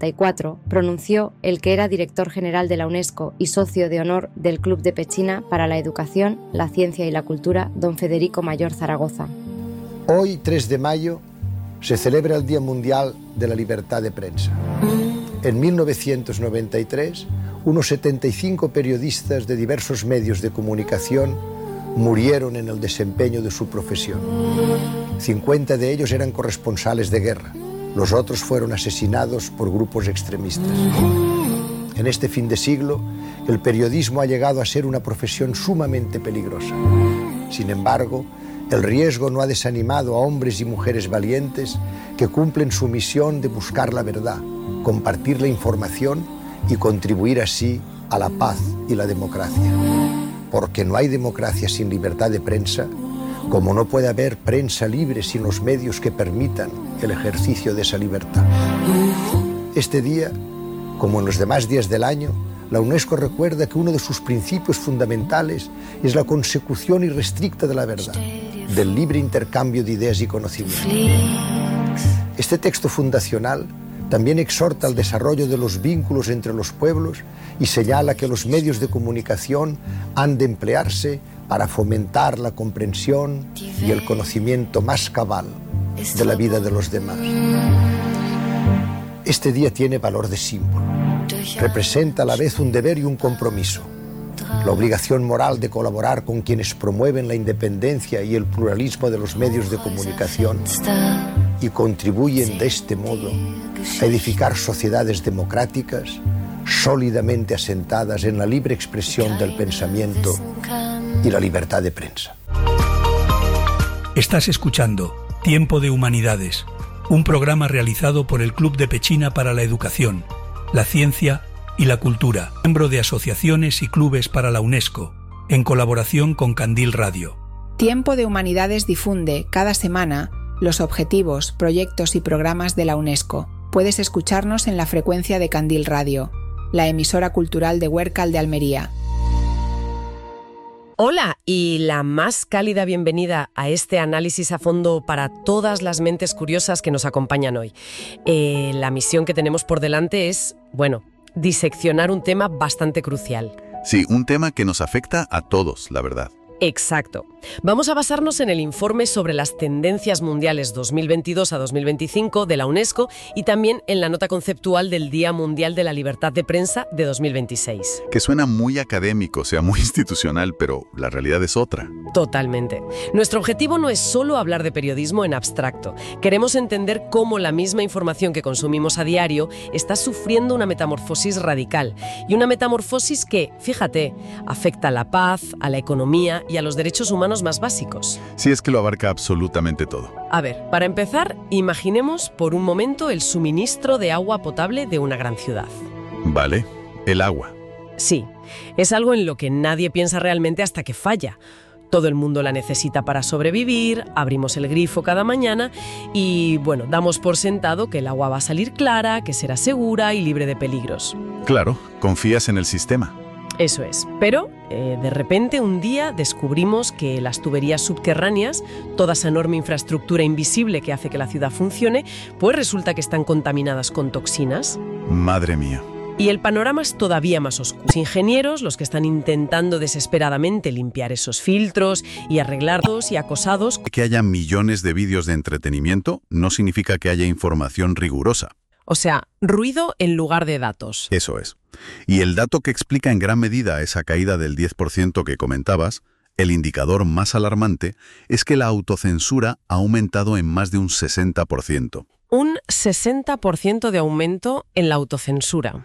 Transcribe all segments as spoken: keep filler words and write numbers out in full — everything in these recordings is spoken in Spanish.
noventa y cuatro, pronunció el que era director general de la UNESCO y socio de honor del Club de Pechina para la Educación, la Ciencia y la Cultura, don Federico Mayor Zaragoza. Hoy, tres de mayo, se celebra el Día Mundial de la Libertad de Prensa. En mil novecientos noventa y tres, unos setenta y cinco periodistas de diversos medios de comunicación murieron en el desempeño de su profesión. cincuenta de ellos eran corresponsales de guerra. Los otros fueron asesinados por grupos extremistas. En este fin de siglo, el periodismo ha llegado a ser una profesión sumamente peligrosa. Sin embargo, el riesgo no ha desanimado a hombres y mujeres valientes que cumplen su misión de buscar la verdad, compartir la información y contribuir así a la paz y la democracia. Porque no hay democracia sin libertad de prensa, como no puede haber prensa libre sin los medios que permitan el ejercicio de esa libertad. Este día, como en los demás días del año, la UNESCO recuerda que uno de sus principios fundamentales es la consecución irrestricta de la verdad, del libre intercambio de ideas y conocimientos. Este texto fundacional también exhorta al desarrollo de los vínculos entre los pueblos y señala que los medios de comunicación han de emplearse para fomentar la comprensión y el conocimiento más cabal de la vida de los demás. Este día tiene valor de símbolo. Representa a la vez un deber y un compromiso. La obligación moral de colaborar con quienes promueven la independencia y el pluralismo de los medios de comunicación y contribuyen de este modo a edificar sociedades democráticas sólidamente asentadas en la libre expresión del pensamiento y la libertad de prensa. Estás escuchando Tiempo de Humanidades, un programa realizado por el Club de Pechina para la Educación, la Ciencia y la Cultura, miembro de asociaciones y clubes para la UNESCO, en colaboración con Candil Radio. Tiempo de Humanidades difunde cada semana los objetivos, proyectos y programas de la UNESCO. Puedes escucharnos en la frecuencia de Candil Radio, la emisora cultural de Huércal de Almería. Hola y la más cálida bienvenida a este análisis a fondo para todas las mentes curiosas que nos acompañan hoy. Eh, la misión que tenemos por delante es, bueno, diseccionar un tema bastante crucial. Sí, un tema que nos afecta a todos, la verdad. Exacto. Vamos a basarnos en el informe sobre las tendencias mundiales dos mil veintidós a dos mil veinticinco de la UNESCO y también en la nota conceptual del Día Mundial de la Libertad de Prensa de dos mil veintiséis. Que suena muy académico, o sea, muy institucional, pero la realidad es otra. Totalmente. Nuestro objetivo no es solo hablar de periodismo en abstracto. Queremos entender cómo la misma información que consumimos a diario está sufriendo una metamorfosis radical. Y una metamorfosis que, fíjate, afecta a la paz, a la economía y a los derechos humanos más básicos. Sí, es que lo abarca absolutamente todo. A ver, para empezar, imaginemos por un momento el suministro de agua potable de una gran ciudad. Vale, el agua. Sí, es algo en lo que nadie piensa realmente hasta que falla. Todo el mundo la necesita para sobrevivir, abrimos el grifo cada mañana y, bueno, damos por sentado que el agua va a salir clara, que será segura y libre de peligros. Claro, confías en el sistema. Eso es, pero eh, de repente un día descubrimos que las tuberías subterráneas, toda esa enorme infraestructura invisible que hace que la ciudad funcione, pues resulta que están contaminadas con toxinas. Madre mía. Y el panorama es todavía más oscuro. Los ingenieros, los que están intentando desesperadamente limpiar esos filtros y arreglarlos y acosados. Que haya millones de vídeos de entretenimiento no significa que haya información rigurosa. O sea, ruido en lugar de datos. Eso es. Y el dato que explica en gran medida esa caída del diez por ciento que comentabas, el indicador más alarmante, es que la autocensura ha aumentado en más de un sesenta por ciento. Un sesenta por ciento de aumento en la autocensura.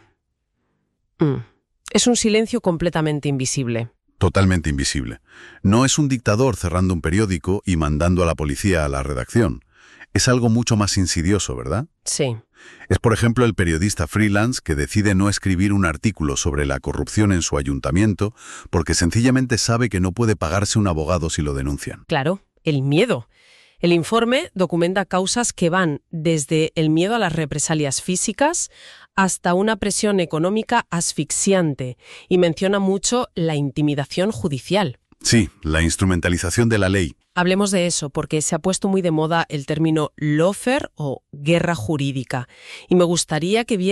Mm. Es un silencio completamente invisible. Totalmente invisible. No es un dictador cerrando un periódico y mandando a la policía a la redacción. Es algo mucho más insidioso, ¿verdad? Sí. Es, por ejemplo, el periodista freelance que decide no escribir un artículo sobre la corrupción en su ayuntamiento porque sencillamente sabe que no puede pagarse un abogado si lo denuncian. Claro, el miedo. El informe documenta causas que van desde el miedo a las represalias físicas hasta una presión económica asfixiante y menciona mucho la intimidación judicial. Sí, la instrumentalización de la ley. Hablemos de eso, porque se ha puesto muy de moda el término lawfare o guerra jurídica. Y me gustaría que viera